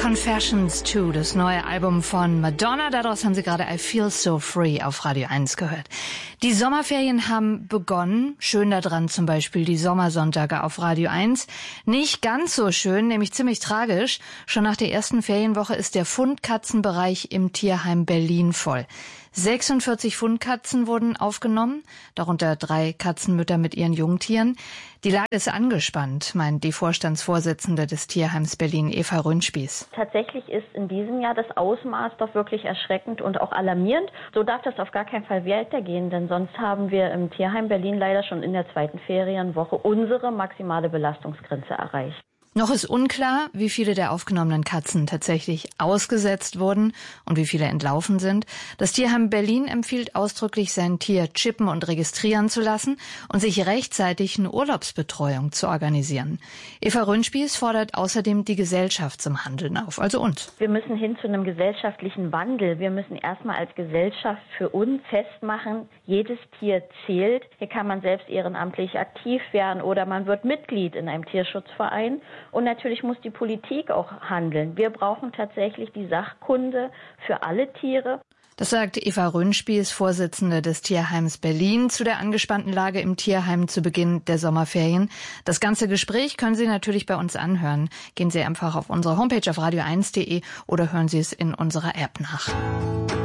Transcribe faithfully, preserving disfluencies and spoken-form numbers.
Confessions zwei, das neue Album von Madonna. Daraus haben Sie gerade I Feel So Free auf Radio eins gehört. Die Sommerferien haben begonnen. Schön daran zum Beispiel die Sommersonntage auf Radio eins. Nicht ganz so schön, nämlich ziemlich tragisch. Schon nach der ersten Ferienwoche ist der Fundkatzenbereich im Tierheim Berlin voll. sechsundvierzig Fundkatzen wurden aufgenommen, darunter drei Katzenmütter mit ihren Jungtieren. Die Lage ist angespannt, meint die Vorstandsvorsitzende des Tierheims Berlin, Eva Röhnspieß. Tatsächlich ist in diesem Jahr das Ausmaß doch wirklich erschreckend und auch alarmierend. So darf das auf gar keinen Fall weitergehen, denn sonst haben wir im Tierheim Berlin leider schon in der zweiten Ferienwoche unsere maximale Belastungsgrenze erreicht. Noch ist unklar, wie viele der aufgenommenen Katzen tatsächlich ausgesetzt wurden und wie viele entlaufen sind. Das Tierheim Berlin empfiehlt ausdrücklich, sein Tier chippen und registrieren zu lassen und sich rechtzeitig eine Urlaubsbetreuung zu organisieren. Eva Röhnspieß fordert außerdem die Gesellschaft zum Handeln auf, also uns. Wir müssen hin zu einem gesellschaftlichen Wandel. Wir müssen erstmal als Gesellschaft für uns festmachen, jedes Tier zählt. Hier kann man selbst ehrenamtlich aktiv werden oder man wird Mitglied in einem Tierschutzverein. Und natürlich muss die Politik auch handeln. Wir brauchen tatsächlich die Sachkunde für alle Tiere. Das sagt Eva Röhnspieß, Vorsitzende des Tierheims Berlin, zu der angespannten Lage im Tierheim zu Beginn der Sommerferien. Das ganze Gespräch können Sie natürlich bei uns anhören. Gehen Sie einfach auf unsere Homepage auf radio eins punkt de oder hören Sie es in unserer App nach.